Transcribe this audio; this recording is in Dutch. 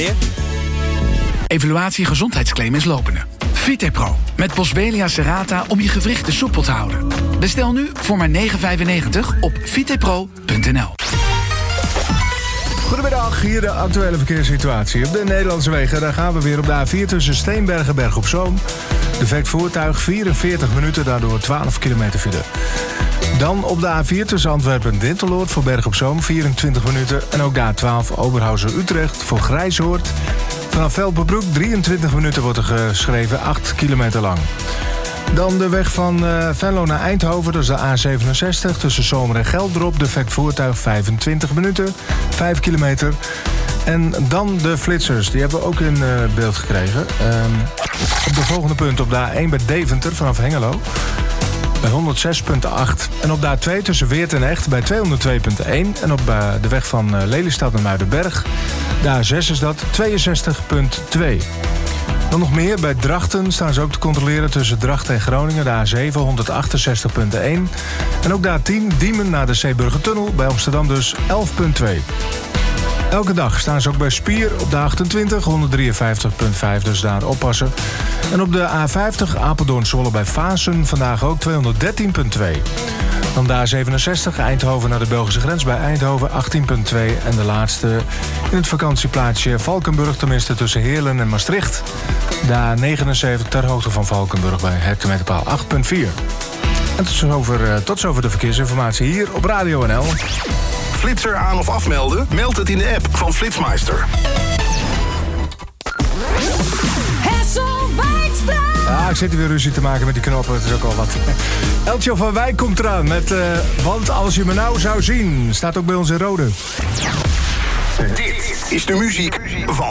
meneer. Evaluatie gezondheidsclaim is lopende. Vitepro met Boswellia serrata om je gewrichten soepel te houden. Bestel nu voor maar €9,95 op vitepro.nl. Goedemiddag, hier de actuele verkeerssituatie. Op de Nederlandse wegen, daar gaan we weer op de A4 tussen Steenbergen en Berg op Zoom. Defect voertuig, 44 minuten, daardoor 12 kilometer file. Dan op de A4 tussen Antwerpen en Dinteloord voor Berg op Zoom, 24 minuten. En ook de A12 Oberhausen-Utrecht voor Grijzoord. Vanaf Velperbroek, 23 minuten wordt er geschreven, 8 kilometer lang. Dan de weg van Venlo naar Eindhoven, dat is de A67... tussen Zomer en Geldrop, defect voertuig, 25 minuten, 5 kilometer. En dan de flitsers, die hebben we ook in beeld gekregen. Op de volgende punt op de A1 bij Deventer vanaf Hengelo, bij 106,8. En op de A2 tussen Weert en Echt bij 202,1. En op de weg van Lelystad naar Muidenberg, de A6 is dat, 62,2. Dan nog meer, bij Drachten staan ze ook te controleren tussen Drachten en Groningen, de A7, 168,1. En ook de A10, Diemen naar de Zeeburgertunnel, bij Amsterdam dus 11,2. Elke dag staan ze ook bij Spier op de 28, 153,5, dus daar oppassen. En op de A50 Apeldoorn-Zwolle bij Vaassen vandaag ook 213,2. Dan de A67 Eindhoven naar de Belgische grens bij Eindhoven 18,2. En de laatste in het vakantieplaatsje Valkenburg, tenminste tussen Heerlen en Maastricht. De A79 ter hoogte van Valkenburg bij hectometerpaal 8,4. En tot zover de verkeersinformatie hier op Radio NL. Flitser aan of afmelden? Meld het in de app van Flitsmeister. Ja, ik zit hier weer ruzie te maken met die knoppen, het is ook al wat. Eltje van Wijk komt eraan met Want als je me nou zou zien. Staat ook bij ons in rode. Dit is de muziek van